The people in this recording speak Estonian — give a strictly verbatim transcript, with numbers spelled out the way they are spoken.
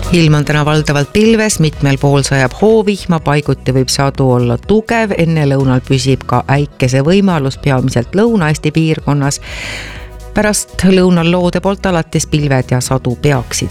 Ilm on täna valdavalt pilves, mitmel pool sajab hoovihma, paiguti võib sadu olla tugev, enne lõunal püsib ka äikese võimalus peamiselt Lõuna-Eesti piirkonnas. Pärast lõunal loode poolt alates pilved ja sadu peaksid